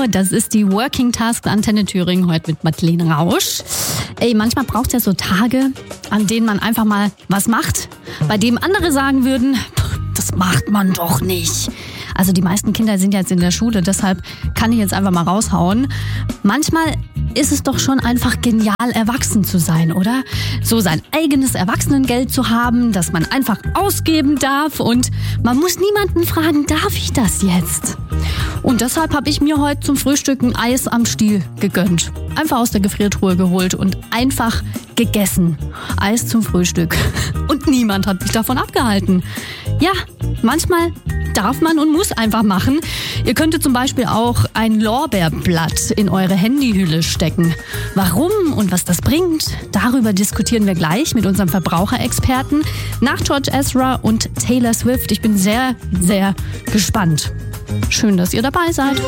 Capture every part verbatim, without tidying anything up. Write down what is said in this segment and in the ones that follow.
Uhr. Das ist die Working Task Antenne Thüringen, heute mit Madeleine Rausch. Ey, manchmal braucht es ja so Tage, an denen man einfach mal was macht, bei dem andere sagen würden, das macht man doch nicht. Also die meisten Kinder sind jetzt in der Schule, deshalb kann ich jetzt einfach mal raushauen. Manchmal ist es doch schon einfach genial, erwachsen zu sein, oder? So sein eigenes Erwachsenengeld zu haben, das man einfach ausgeben darf und man muss niemanden fragen, darf ich das jetzt? Und deshalb habe ich mir heute zum Frühstück ein Eis am Stiel gegönnt. Einfach aus der Gefriertruhe geholt und einfach gegessen. Eis zum Frühstück. Und niemand hat mich davon abgehalten. Ja, manchmal darf man und muss einfach machen. Ihr könntet zum Beispiel auch ein Lorbeerblatt in eure Handyhülle stecken. Warum und was das bringt, darüber diskutieren wir gleich mit unserem Verbraucherexperten nach George Ezra und Taylor Swift. Ich bin sehr, sehr gespannt. Schön, dass ihr dabei seid.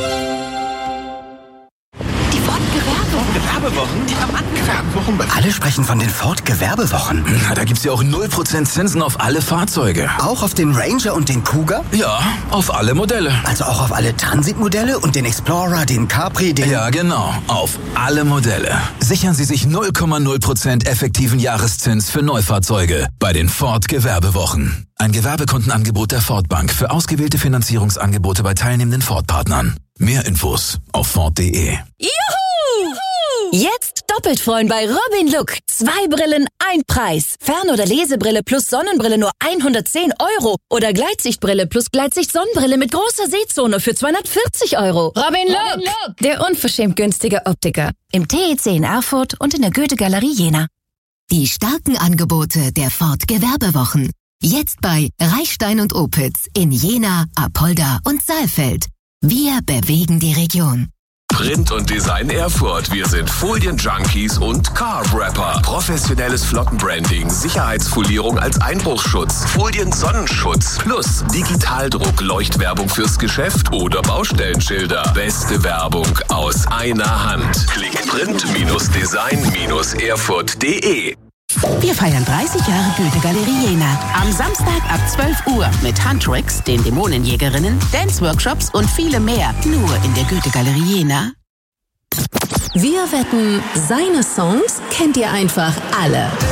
Die Ford-Gewerbewochen. Gewerbewochen? Die Gewerbewochen. Alle sprechen von den Ford-Gewerbewochen. Na, da gibt's ja auch null Prozent Zinsen auf alle Fahrzeuge. Auch auf den Ranger und den Cougar? Ja, auf alle Modelle. Also auch auf alle Transitmodelle und den Explorer, den Capri, den... Ja, genau. Auf alle Modelle. Sichern Sie sich null Komma null Prozent effektiven Jahreszins für Neufahrzeuge bei den Ford-Gewerbewochen. Ein Gewerbekundenangebot der Ford Bank für ausgewählte Finanzierungsangebote bei teilnehmenden Ford-Partnern. Mehr Infos auf Ford punkt de. Juhu! Jetzt doppelt freuen bei Robin Look. Zwei Brillen, ein Preis. Fern- oder Lesebrille plus Sonnenbrille nur hundertzehn Euro. Oder Gleitsichtbrille plus Gleitsicht-Sonnenbrille mit großer Sehzone für zweihundertvierzig Euro. Robin Look, Robin Look, der unverschämt günstige Optiker. Im T E C in Erfurt und in der Goethe-Galerie Jena. Die starken Angebote der Ford Gewerbewochen. Jetzt bei Reichstein und Opitz in Jena, Apolda und Saalfeld. Wir bewegen die Region. Print und Design Erfurt. Wir sind Folien-Junkies und Car-Wrapper. Professionelles Flottenbranding, Sicherheitsfolierung als Einbruchschutz, Folien-Sonnenschutz plus Digitaldruck, Leuchtwerbung fürs Geschäft oder Baustellenschilder. Beste Werbung aus einer Hand. Klickt print Design Erfurt punkt de. Wir feiern dreißig Jahre Goethe-Galerie Jena. Am Samstag ab zwölf Uhr mit Huntrix, den Dämonenjägerinnen, Dance-Workshops und viele mehr. Nur in der Goethe-Galerie Jena. Wir wetten, seine Songs kennt ihr einfach alle.